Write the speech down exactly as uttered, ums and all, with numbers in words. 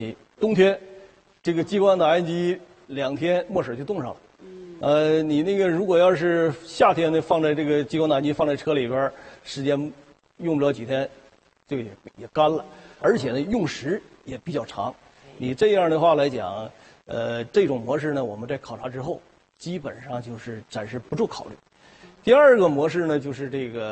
冬天，这个激光打印机两天墨水就冻上了。呃，你那个如果要是夏天呢，放在这个激光打印机放在车里边，时间用不了几天，这个也也干了，而且呢用时也比较长。你这样的话来讲，呃，这种模式呢，我们在考察之后，基本上就是暂时不做考虑。第二个模式呢，就是这个。